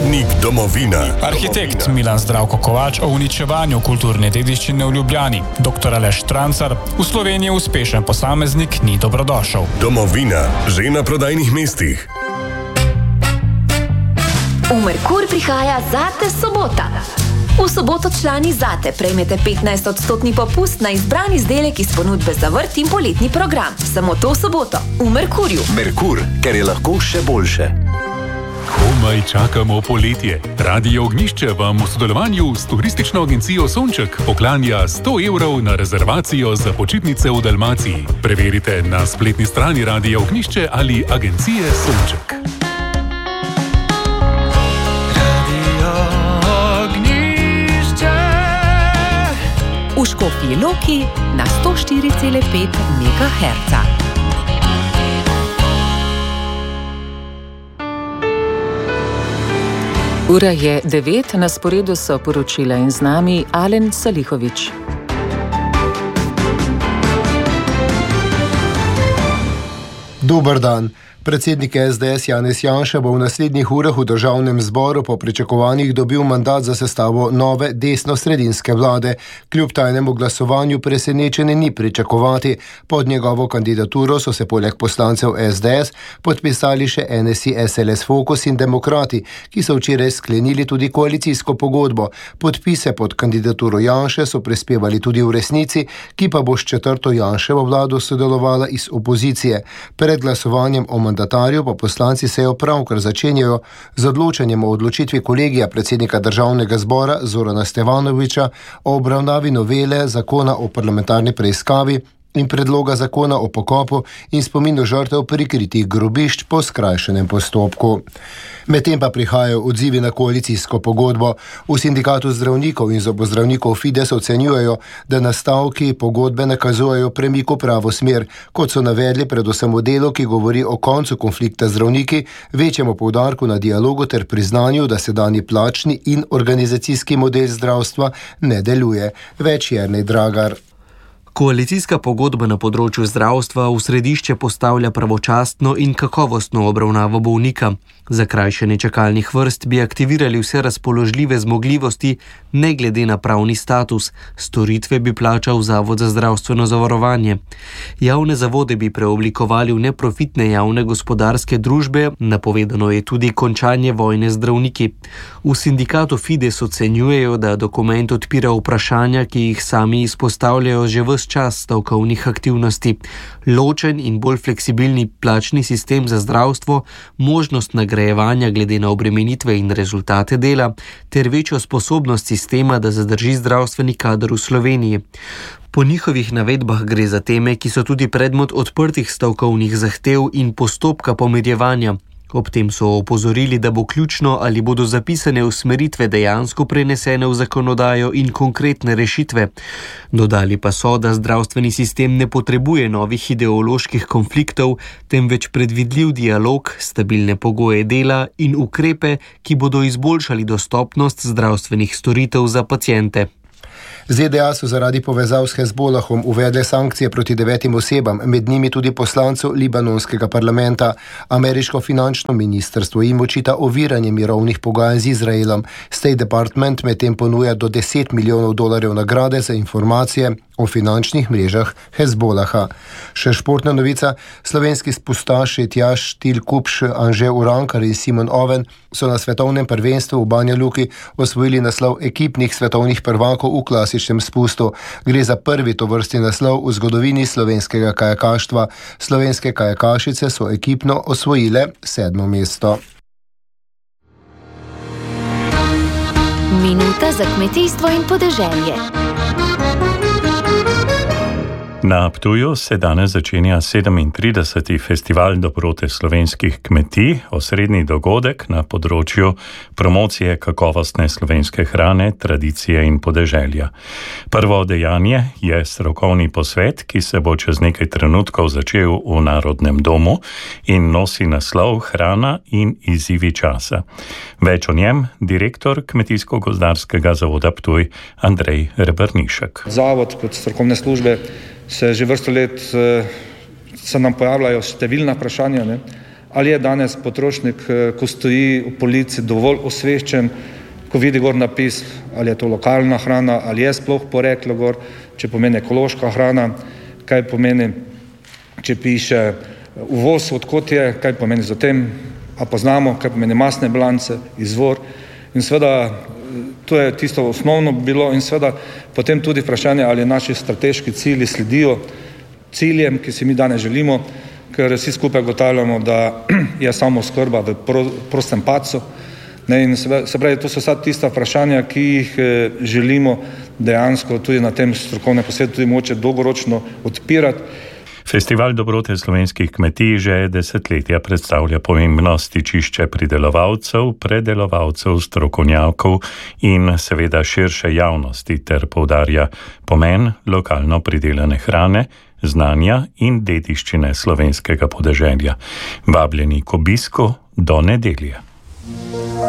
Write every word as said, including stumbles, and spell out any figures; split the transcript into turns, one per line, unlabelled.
Urnik domovina.
Arhitekt Milan Zdravko Kovač o uničevanju kulturne dediščine v Ljubljani. Doktor Aleš Trancar, v Sloveniji uspešen posameznik ni dobrodošel.
Domovina, že na prodajnih mestih.
V Merkur prihaja Zate sobota. V soboto člani Zate prejmete petnajst odstotni popust na izbran izdelek iz ponudbe za vrt in poletni program. Samo to soboto v Merkurju.
Merkur, ker je lahko še boljše.
Komaj čakamo poletje. Radio Ognjišče vam v sodelovanju s turistično agencijo Sonček poklanja sto evrov na rezervacijo za počitnice v Dalmaciji. Preverite na spletni strani Radio Ognjišče ali agencije Sonček.
V Škofji Loki na sto štiri cela pet megaherca. Ura je devet, na sporedu so poročila in z nami Alen Salihovič.
Dober dan. Predsednik S D S Janez Janša bo v naslednjih urah v državnem zboru po pričakovanjih dobil mandat za sestavo nove desno-sredinske vlade. Kljub tajnemu glasovanju presenečenja ni pričakovati. Pod njegovo kandidaturo so se poleg poslancev S D S podpisali še N S I, S L S, Fokus in Demokrati, ki so včeraj sklenili tudi koalicijsko pogodbo. Podpise pod kandidaturo Janše so prispevali tudi v Resnici, ki pa bo s četrto Janševo vlado sodelovala iz opozicije. Pred glasovanjem o mandatarju pa poslanci sejo pravkar začenjajo z odločanjem o odločitvi kolegija predsednika državnega zbora Zorana Stevanoviča o obravnavi novele zakona o parlamentarni preiskavi in predloga zakona o pokopu in spominu žrtev prikritih grobišč po skrajšanem postopku. Medtem pa prihajajo odzivi na koalicijsko pogodbo. V sindikatu zdravnikov in zobozdravnikov Fides ocenjujejo, da nastavki pogodbe nakazujejo premik v pravo smer, kot so navedli predvsem v delu, ki govori o koncu konflikta z zdravniki, večjemu poudarku na dialogu ter priznanju, da sedanji plačni in organizacijski model zdravstva ne deluje. Več Jernej Dragar.
Koalicijska pogodba na področju zdravstva v središče postavlja pravočasno in kakovostno obravnavo bolnika. Za krajšanje čakalnih vrst bi aktivirali vse razpoložljive zmogljivosti, ne glede na pravni status. Storitve bi plačal Zavod za zdravstveno zavarovanje. Javne zavode bi preoblikovali v neprofitne javne gospodarske družbe, napovedano je tudi končanje vojne z zdravniki. V sindikatu Fides ocenjujejo, da dokument odpira vprašanja, ki jih sami izpostavljajo že ves čas stavkovnih aktivnosti. Ločen in bolj fleksibilni plačni sistem za zdravstvo, možnost nagrajevanja glede na obremenitve in rezultate dela, ter večjo sposobnost sistema, da zadrži zdravstveni kader v Sloveniji. Po njihovih navedbah gre za teme, ki so tudi predmet odprtih stavkovnih zahtev in postopka pomirjevanja. Ob tem so opozorili, da bo ključno, ali bodo zapisane usmeritve dejansko prenesene v zakonodajo in konkretne rešitve. Dodali pa so, da zdravstveni sistem ne potrebuje novih ideoloških konfliktov, temveč predvidljiv dialog, stabilne pogoje dela in ukrepe, ki bodo izboljšali dostopnost zdravstvenih storitev za paciente.
Z D A so zaradi povezav s Hezbolahom uvedle sankcije proti devetim osebam, med njimi tudi poslancu libanonskega parlamenta. Ameriško finančno ministrstvo jim očita oviranje mirovnih pogajanj z Izraelom. State Department medtem ponuja do deset milijonov dolarjev nagrade za informacije o finančnih mrežah Hezbolaha. Še športna novica. Slovenski spustaši Tjaž Til Kupš, Anže Urankar in Simon Oven so na svetovnem prvenstvu v Banja Luki osvojili naslov ekipnih svetovnih prvakov v klasičnem spustu. Gre za prvi tovrstni naslov v zgodovini slovenskega kajakaštva. Slovenske kajakašice so ekipno osvojile sedmo mesto.
Minuta za kmetijstvo in podeželje.
Na Ptuju se danes začenja sedemintrideseti festival dobrote slovenskih kmetij, osrednji dogodek na področju promocije kakovostne slovenske hrane, tradicije in podeželja. Prvo dejanje je strokovni posvet, ki se bo čez nekaj trenutkov začel v Narodnem domu in nosi naslov Hrana in izzivi časa. Več o njem direktor Kmetijsko-gozdarskega zavoda Ptuj Andrej Rebernišek.
Zavod kot strokovne službe se že vrsto let se nam pojavljajo številna vprašanja, ne? ali je danes potrošnik, ko stoji v polici, dovolj osveščen, ko vidi gor napis, ali je to lokalna hrana, ali je sploh poreklo gor, če pomeni ekološka hrana, kaj pomeni, če piše uvoz, odkot je, kaj pomeni za tem, a poznamo, kaj pomeni masne bilance, izvor. In seveda, to je tisto osnovno bilo in seveda potem tudi vprašanje, ali naši strateški cilji sledijo ciljem, ki si mi danes želimo, ker vsi skupaj ugotavljamo, da je samooskrba v prostem padcu. Ne, in se, se pravi, to so vsa tista vprašanja, ki jih eh, želimo dejansko tudi na tem strokovnem posvetu tudi moče dolgoročno odpirati.
Festival dobrote slovenskih kmetij že desetletja predstavlja pomembno stičišče pridelovalcev, predelovalcev, strokovnjakov in seveda širše javnosti ter poudarja pomen lokalno pridelane hrane, znanja in dediščine slovenskega podeželja. Vabljeni k obisku do nedelje.